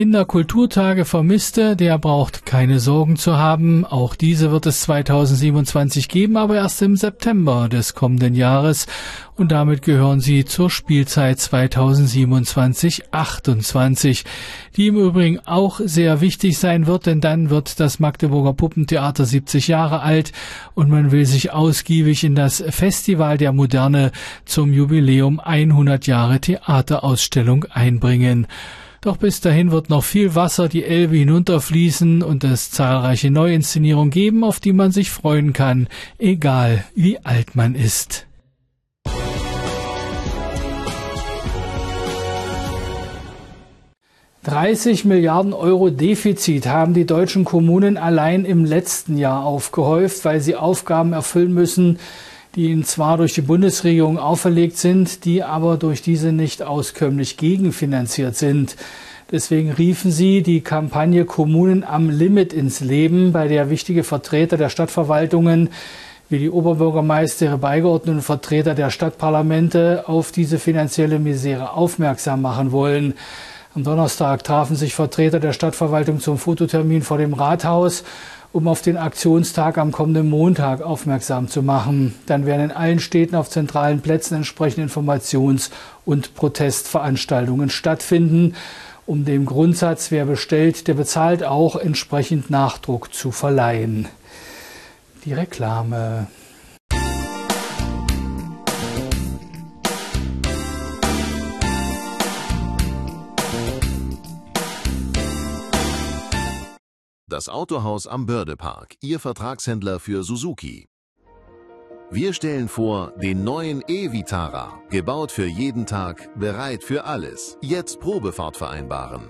Kinderkulturtage Vermisste, der braucht keine Sorgen zu haben. Auch diese wird es 2027 geben, aber erst im September des kommenden Jahres. Und damit gehören sie zur Spielzeit 2027/28, die im Übrigen auch sehr wichtig sein wird, denn dann wird das Magdeburger Puppentheater 70 Jahre alt und man will sich ausgiebig in das Festival der Moderne zum Jubiläum 100 Jahre Theaterausstellung einbringen. Doch bis dahin wird noch viel Wasser die Elbe hinunterfließen und es zahlreiche Neuinszenierungen geben, auf die man sich freuen kann, egal wie alt man ist. €30 Milliarden Defizit haben die deutschen Kommunen allein im letzten Jahr aufgehäuft, weil sie Aufgaben erfüllen müssen, die ihnen zwar durch die Bundesregierung auferlegt sind, die aber durch diese nicht auskömmlich gegenfinanziert sind. Deswegen riefen sie die Kampagne Kommunen am Limit ins Leben, bei der wichtige Vertreter der Stadtverwaltungen wie die Oberbürgermeister, ihre Beigeordneten und Vertreter der Stadtparlamente auf diese finanzielle Misere aufmerksam machen wollen. Am Donnerstag trafen sich Vertreter der Stadtverwaltung zum Fototermin vor dem Rathaus, um auf den Aktionstag am kommenden Montag aufmerksam zu machen. Dann werden in allen Städten auf zentralen Plätzen entsprechende Informations- und Protestveranstaltungen stattfinden, um dem Grundsatz, wer bestellt, der bezahlt, auch entsprechend Nachdruck zu verleihen. Die Reklame. Das Autohaus am Bördepark, Ihr Vertragshändler für Suzuki. Wir stellen vor den neuen e-Vitara, gebaut für jeden Tag, bereit für alles. Jetzt Probefahrt vereinbaren.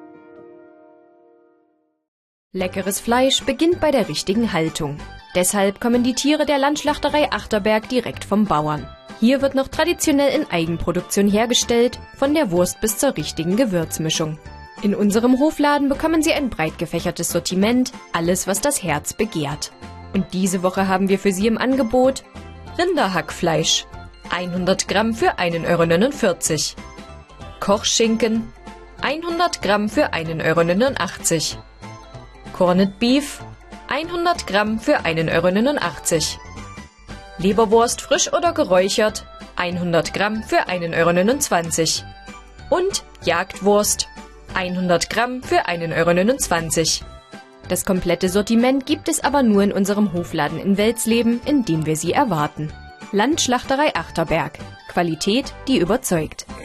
Leckeres Fleisch beginnt bei der richtigen Haltung. Deshalb kommen die Tiere der Landschlachterei Achterberg direkt vom Bauern. Hier wird noch traditionell in Eigenproduktion hergestellt, von der Wurst bis zur richtigen Gewürzmischung. In unserem Hofladen bekommen Sie ein breit gefächertes Sortiment, alles was das Herz begehrt. Und diese Woche haben wir für Sie im Angebot Rinderhackfleisch, 100 Gramm für 1,49 €. Kochschinken, 100 Gramm für 1,89 €. Corned Beef, 100 Gramm für 1,89 €. Leberwurst frisch oder geräuchert, 100 Gramm für 1,29 € und Jagdwurst, 100 Gramm für 1,29 €. Das komplette Sortiment gibt es aber nur in unserem Hofladen in Welsleben, in dem wir Sie erwarten. Landschlachterei Achterberg. Qualität, die überzeugt.